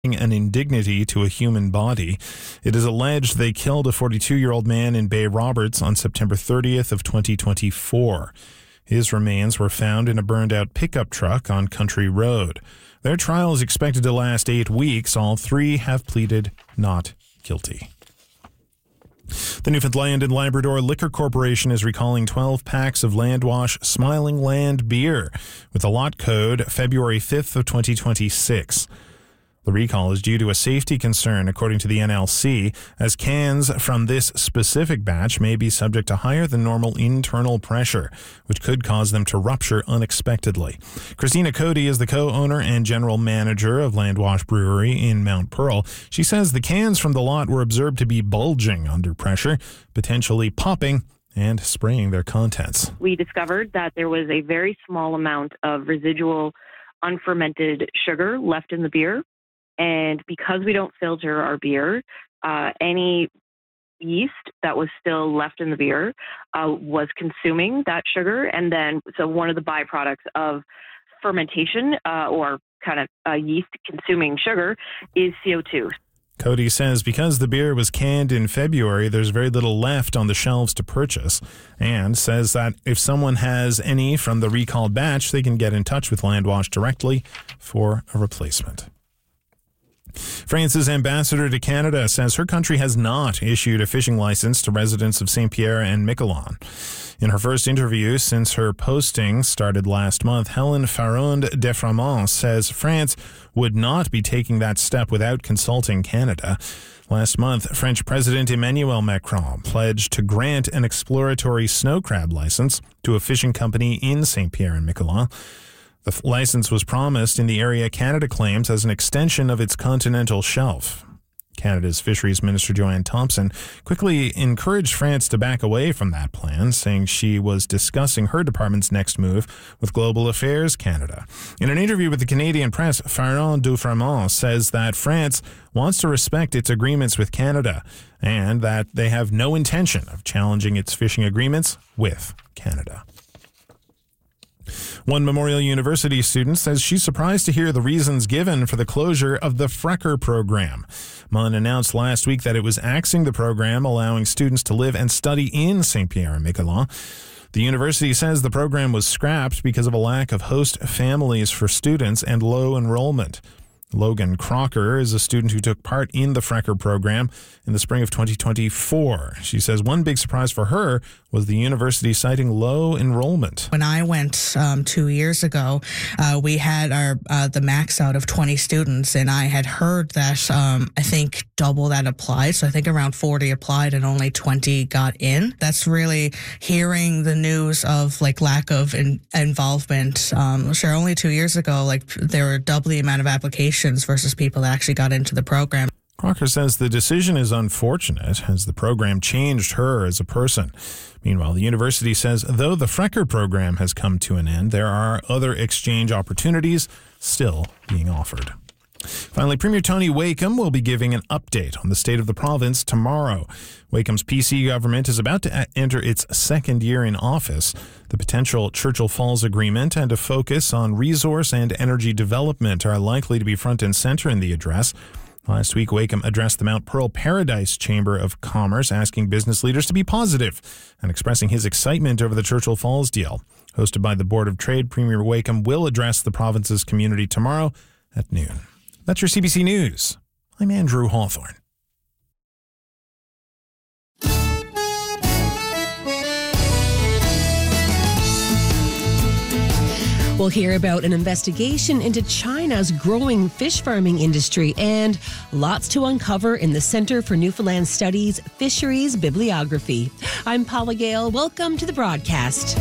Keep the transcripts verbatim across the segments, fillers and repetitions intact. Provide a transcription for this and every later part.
an indignity to a human body. It is alleged they killed a forty-two-year-old man in Bay Roberts on September thirtieth of twenty twenty-four. His remains were found in a burned-out pickup truck on Country Road. Their trial is expected to last eight weeks. All three have pleaded not guilty. The Newfoundland and Labrador Liquor Corporation is recalling twelve packs of Landwash Smiling Land beer with a lot code February fifth of twenty twenty-six. The recall is due to a safety concern, according to the N L C, as cans from this specific batch may be subject to higher than normal internal pressure, which could cause them to rupture unexpectedly. Christina Cody is the co-owner and general manager of Landwash Brewery in Mount Pearl. She says the cans from the lot were observed to be bulging under pressure, potentially popping and spraying their contents. We discovered that there was a very small amount of residual unfermented sugar left in the beer. And because we don't filter our beer, uh, any yeast that was still left in the beer uh, was consuming that sugar. And then, so one of the byproducts of fermentation uh, or kind of uh, yeast consuming sugar is C O two. Cody says because the beer was canned in February, there's very little left on the shelves to purchase, and says that if someone has any from the recalled batch, they can get in touch with Landwash directly for a replacement. France's ambassador to Canada says her country has not issued a fishing license to residents of Saint Pierre and Miquelon. In her first interview since her posting started last month, Helen Farronde-Deframont says France would not be taking that step without consulting Canada. Last month, French President Emmanuel Macron pledged to grant an exploratory snow crab license to a fishing company in Saint Pierre and Miquelon. The license was promised in the area Canada claims as an extension of its continental shelf. Canada's Fisheries Minister Joanne Thompson quickly encouraged France to back away from that plan, saying she was discussing her department's next move with Global Affairs Canada. In an interview with the Canadian press, Farronde-Deframont says that France wants to respect its agreements with Canada and that they have no intention of challenging its fishing agreements with Canada. One Memorial University student says she's surprised to hear the reasons given for the closure of the Frecker program. M U N announced last week that it was axing the program, allowing students to live and study in Saint Pierre and Miquelon. The university says the program was scrapped because of a lack of host families for students and low enrollment. Logan Crocker is a student who took part in the Frecker program in the spring of twenty twenty-four. She says one big surprise for her was the university citing low enrollment. When I went um, two years ago, uh, we had our uh, the max out of twenty students, and I had heard that um, I think double that applied. So I think around forty applied and only twenty got in. That's really hearing the news of like lack of in- involvement. Um, sure, only two years ago, like there were double the amount of applications versus people that actually got into the program. Crocker says the decision is unfortunate as the program changed her as a person. Meanwhile, the university says though the Frecker program has come to an end, there are other exchange opportunities still being offered. Finally, Premier Tony Wakeham will be giving an update on the state of the province tomorrow. Wakeham's P C government is about to enter its second year in office. The potential Churchill Falls Agreement and a focus on resource and energy development are likely to be front and center in the address. Last week, Wakeham addressed the Mount Pearl Paradise Chamber of Commerce, asking business leaders to be positive and expressing his excitement over the Churchill Falls deal. Hosted by the Board of Trade, Premier Wakeham will address the province's community tomorrow at noon. That's your C B C News. I'm Andrew Hawthorne. We'll hear about an investigation into China's growing fish farming industry and lots to uncover in the Centre for Newfoundland Studies Fisheries Bibliography. I'm Paula Gale. Welcome to the broadcast.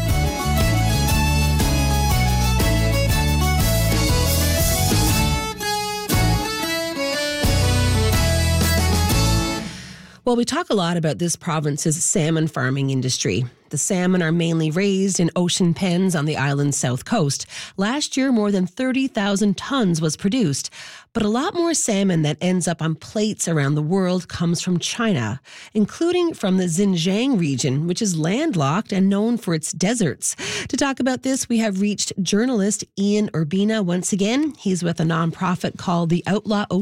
Well, we talk a lot about this province's salmon farming industry. The salmon are mainly raised in ocean pens on the island's south coast. Last year, more than thirty thousand tons was produced. But a lot more salmon that ends up on plates around the world comes from China, including from the Xinjiang region, which is landlocked and known for its deserts. To talk about this, we have reached journalist Ian Urbina once again. He's with a nonprofit called the Outlaw Ocean